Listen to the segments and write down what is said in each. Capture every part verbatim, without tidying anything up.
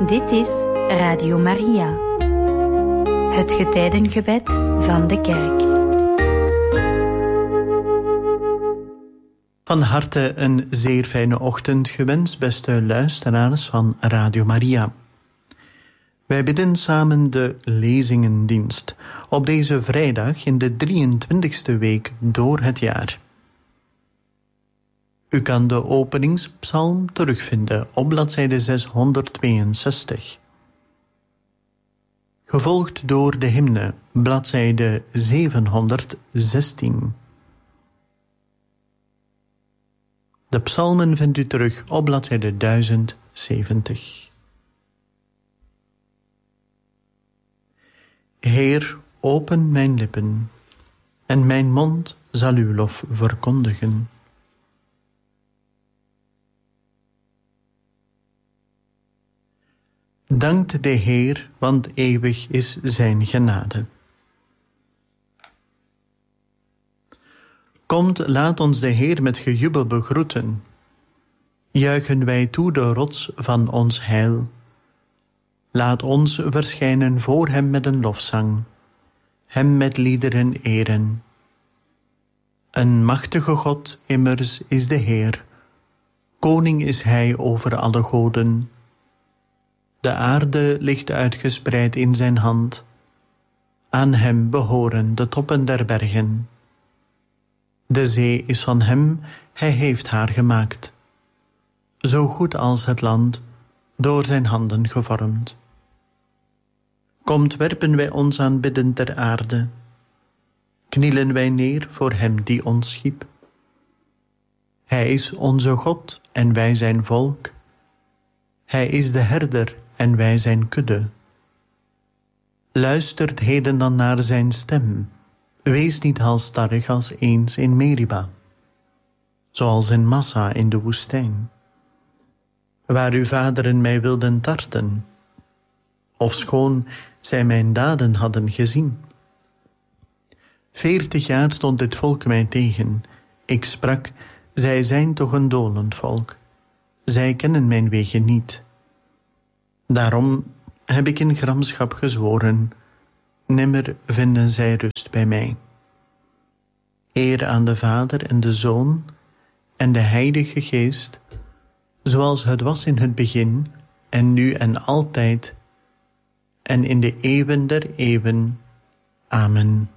Dit is Radio Maria, het getijdengebed van de kerk. Van harte een zeer fijne ochtend gewenst, beste luisteraars van Radio Maria. Wij bidden samen de lezingendienst op deze vrijdag in de drieëntwintigste week door het jaar. U kan de openingspsalm terugvinden op bladzijde zeshonderdtweeënzestig. Gevolgd door de hymne, bladzijde zevenhonderdzestien. De psalmen vindt u terug op bladzijde duizend zeventig. Heer, open mijn lippen, en mijn mond zal uw lof verkondigen. Dankt de Heer, want eeuwig is zijn genade. Komt, laat ons de Heer met gejubel begroeten. Juichen wij toe de rots van ons heil. Laat ons verschijnen voor hem met een lofzang, hem met liederen eren. Een machtige God immers is de Heer, koning is hij over alle goden. De aarde ligt uitgespreid in zijn hand, aan hem behoren de toppen der bergen. De zee is van hem, hij heeft haar gemaakt, zo goed als het land, door zijn handen gevormd. Komt, werpen wij ons aanbidden ter aarde, knielen wij neer voor hem die ons schiep. Hij is onze God en wij zijn volk, hij is de herder en wij zijn kudde. Luistert heden dan naar zijn stem, wees niet halsstarrig als eens in Meriba, zoals in Massa in de woestijn, waar uw vaderen mij wilden tarten, ofschoon zij mijn daden hadden gezien. Veertig jaar stond dit volk mij tegen. Ik sprak, zij zijn toch een dolend volk. Zij kennen mijn wegen niet. Daarom heb ik in gramschap gezworen, nimmer vinden zij rust bij mij. Eer aan de Vader en de Zoon en de Heilige Geest, zoals het was in het begin, en nu en altijd, en in de eeuwen der eeuwen. Amen.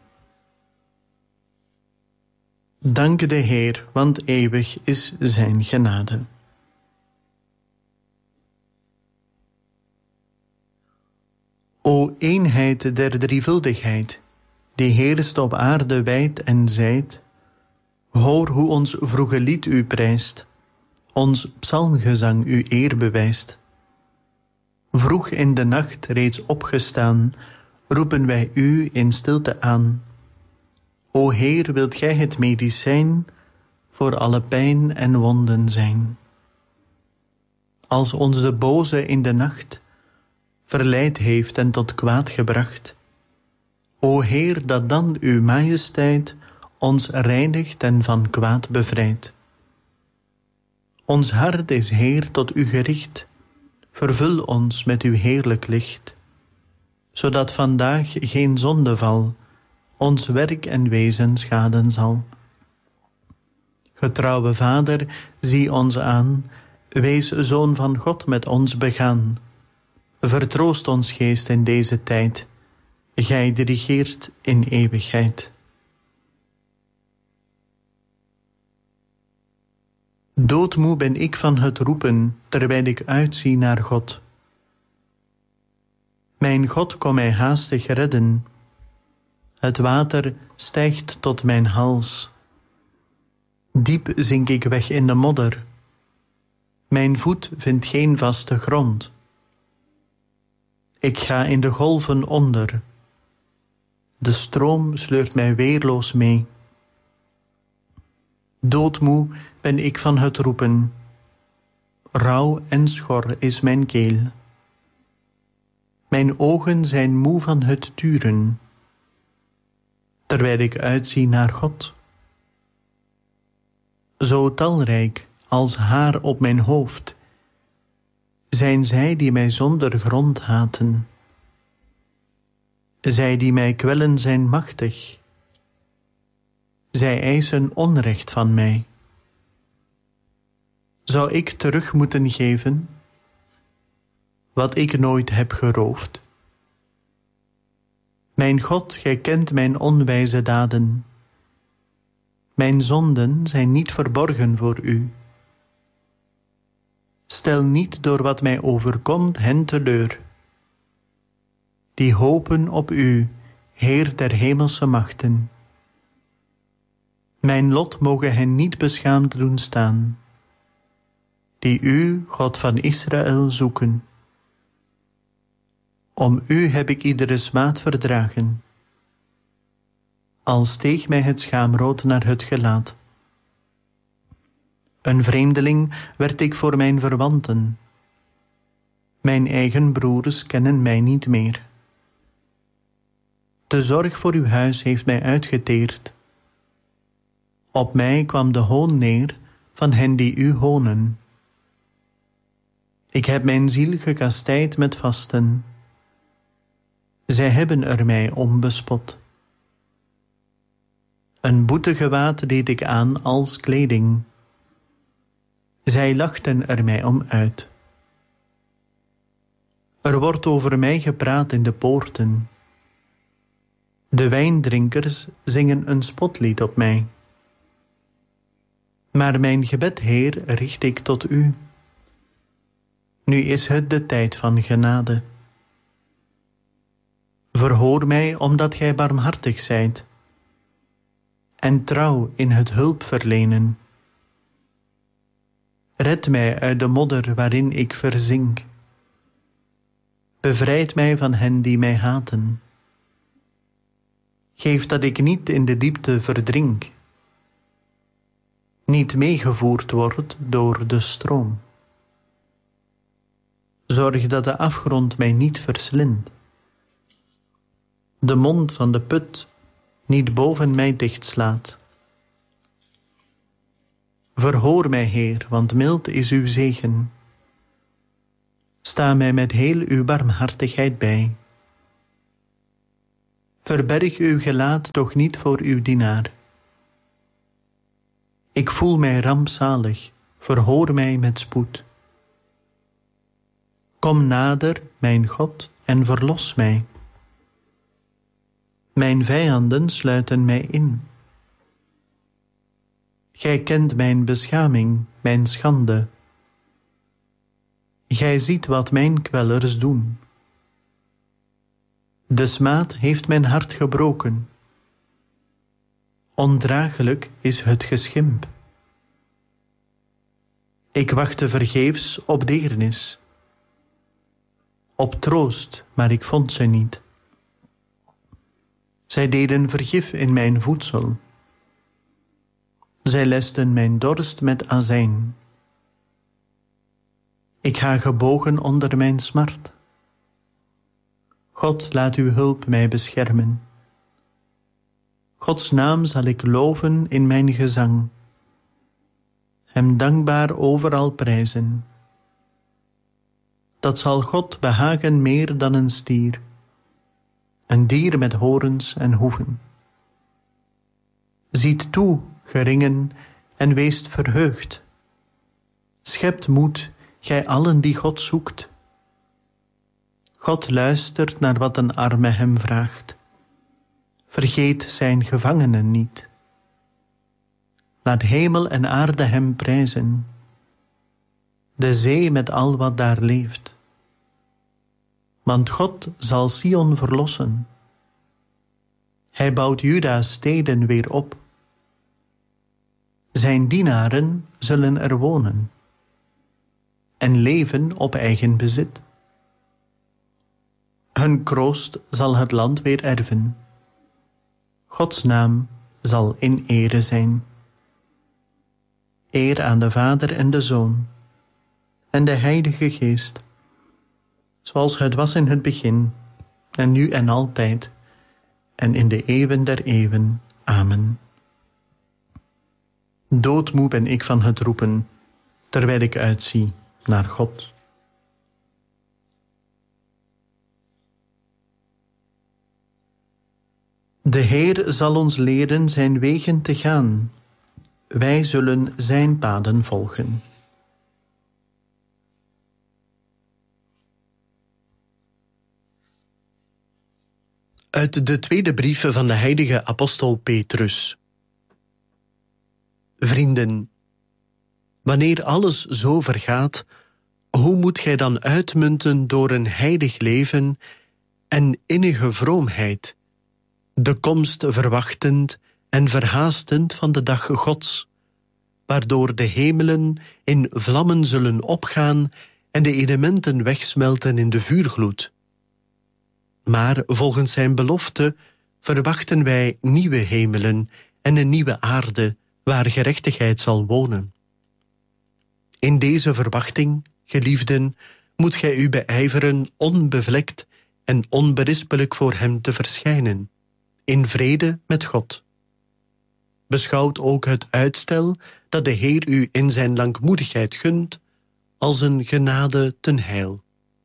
Dank de Heer, want eeuwig is zijn genade. O eenheid der drievuldigheid, die heerst op aarde wijd en zijd, hoor hoe ons vroege lied u prijst, ons psalmgezang u eer bewijst. Vroeg in de nacht reeds opgestaan, roepen wij u in stilte aan. O Heer, wilt gij het medicijn voor alle pijn en wonden zijn? Als ons de boze in de nacht verleid heeft en tot kwaad gebracht, o Heer, dat dan uw majesteit ons reinigt en van kwaad bevrijdt. Ons hart is, Heer, tot u gericht, vervul ons met uw heerlijk licht, zodat vandaag geen zondeval ons werk en wezen schaden zal. Getrouwe Vader, zie ons aan, wees Zoon van God met ons begaan. Vertroost ons geest in deze tijd, gij dirigeert in eeuwigheid. Doodmoe ben ik van het roepen, terwijl ik uitzie naar God. Mijn God, kom mij haastig redden. Het water stijgt tot mijn hals. Diep zink ik weg in de modder. Mijn voet vindt geen vaste grond. Ik ga in de golven onder. De stroom sleurt mij weerloos mee. Doodmoe ben ik van het roepen. Rauw en schor is mijn keel. Mijn ogen zijn moe van het turen, terwijl ik uitzie naar God. Zo talrijk als haar op mijn hoofd zijn zij die mij zonder grond haten. Zij die mij kwellen zijn machtig. Zij eisen onrecht van mij. Zou ik terug moeten geven wat ik nooit heb geroofd? Mijn God, gij kent mijn onwijze daden. Mijn zonden zijn niet verborgen voor u. Stel niet door wat mij overkomt hen teleur, die hopen op u, Heer der hemelse machten. Mijn lot mogen hen niet beschaamd doen staan, die u, God van Israël, zoeken. Om u heb ik iedere smaad verdragen, al steeg mij het schaamrood naar het gelaat. Een vreemdeling werd ik voor mijn verwanten. Mijn eigen broers kennen mij niet meer. De zorg voor uw huis heeft mij uitgeteerd. Op mij kwam de hoon neer van hen die u honen. Ik heb mijn ziel gekastijd met vasten. Zij hebben er mij om bespot. Een boetegewaad deed ik aan als kleding. Zij lachten er mij om uit. Er wordt over mij gepraat in de poorten. De wijndrinkers zingen een spotlied op mij. Maar mijn gebed, Heer, richt ik tot u. Nu is het de tijd van genade. Verhoor mij omdat gij barmhartig zijt en trouw in het hulpverlenen. Red mij uit de modder waarin ik verzink. Bevrijd mij van hen die mij haten. Geef dat ik niet in de diepte verdrink, niet meegevoerd word door de stroom. Zorg dat de afgrond mij niet verslindt, de mond van de put niet boven mij dichtslaat. Verhoor mij, Heer, want mild is uw zegen. Sta mij met heel uw barmhartigheid bij. Verberg uw gelaat toch niet voor uw dienaar. Ik voel mij rampzalig, verhoor mij met spoed. Kom nader, mijn God, en verlos mij. Mijn vijanden sluiten mij in. Gij kent mijn beschaming, mijn schande. Gij ziet wat mijn kwellers doen. De smaad heeft mijn hart gebroken. Ondraaglijk is het geschimp. Ik wachtte vergeefs op deernis, op troost, maar ik vond ze niet. Zij deden vergif in mijn voedsel. Zij lesten mijn dorst met azijn. Ik ga gebogen onder mijn smart. God, laat uw hulp mij beschermen. Gods naam zal ik loven in mijn gezang, hem dankbaar overal prijzen. Dat zal God behagen meer dan een stier, een dier met horens en hoeven. Ziet toe, geringen, en weest verheugd. Schept moed, gij allen die God zoekt. God luistert naar wat een arme hem vraagt. Vergeet zijn gevangenen niet. Laat hemel en aarde hem prijzen, de zee met al wat daar leeft. Want God zal Sion verlossen. Hij bouwt Juda's steden weer op. Zijn dienaren zullen er wonen en leven op eigen bezit. Hun kroost zal het land weer erven. Gods naam zal in ere zijn. Eer aan de Vader en de Zoon en de Heilige Geest, zoals het was in het begin, en nu en altijd, en in de eeuwen der eeuwen. Amen. Doodmoe ben ik van het roepen, terwijl ik uitzie naar God. De Heer zal ons leren zijn wegen te gaan. Wij zullen zijn paden volgen. Uit de tweede brief van de heilige apostel Petrus. Vrienden, wanneer alles zo vergaat, hoe moet gij dan uitmunten door een heilig leven en innige vroomheid, de komst verwachtend en verhaastend van de dag Gods, waardoor de hemelen in vlammen zullen opgaan en de elementen wegsmelten in de vuurgloed. Maar volgens zijn belofte verwachten wij nieuwe hemelen en een nieuwe aarde waar gerechtigheid zal wonen. In deze verwachting, geliefden, moet gij u beijveren onbevlekt en onberispelijk voor hem te verschijnen, in vrede met God. Beschouwt ook het uitstel dat de Heer u in zijn langmoedigheid gunt als een genade ten heil.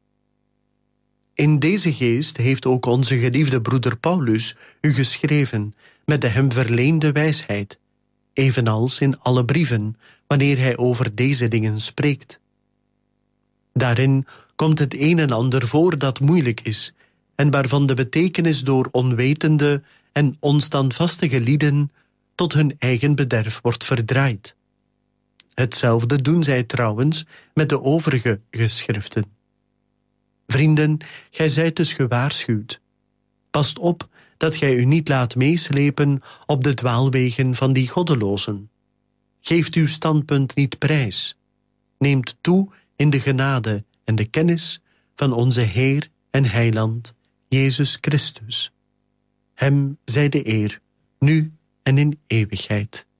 In deze geest heeft ook onze geliefde broeder Paulus u geschreven met de hem verleende wijsheid, evenals in alle brieven, wanneer hij over deze dingen spreekt. Daarin komt het een en ander voor dat moeilijk is en waarvan de betekenis door onwetende en onstandvastige lieden tot hun eigen bederf wordt verdraaid. Hetzelfde doen zij trouwens met de overige geschriften. Vrienden, gij zijt dus gewaarschuwd. Past op dat gij u niet laat meeslepen op de dwaalwegen van die goddelozen. Geeft uw standpunt niet prijs. Neemt toe in de genade en de kennis van onze Heer en Heiland, Jezus Christus. Hem zij de eer, nu en in eeuwigheid.